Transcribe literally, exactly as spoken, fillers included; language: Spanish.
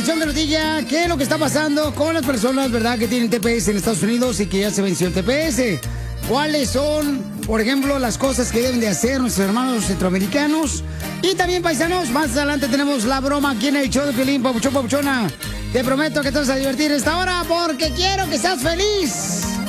Papuchón, que nos diga qué es lo que está pasando con las personas, ¿verdad?, que tienen T P S en Estados Unidos y que ya se venció el T P S. ¿Cuáles son, por ejemplo, las cosas que deben de hacer nuestros hermanos centroamericanos? Y también, paisanos, más adelante tenemos la broma aquí en el show de Piolín, Papuchón, Papuchona. Te prometo que te vas a divertir esta hora porque quiero que seas feliz.